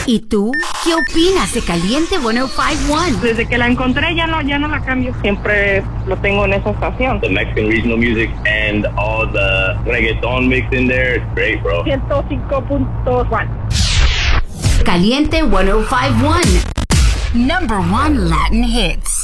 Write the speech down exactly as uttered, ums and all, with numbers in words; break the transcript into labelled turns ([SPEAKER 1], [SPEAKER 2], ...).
[SPEAKER 1] ¿Y tú? ¿Qué opinas de Caliente ciento cincuenta y uno?
[SPEAKER 2] Desde que la encontré ya no, ya no la cambio. Siempre lo tengo en esa estación.
[SPEAKER 3] The Mexican regional music and all the reggaeton mix in there, it's great, bro.
[SPEAKER 2] ciento cinco punto uno.
[SPEAKER 1] Caliente ciento cincuenta y uno. Number one Latin hits.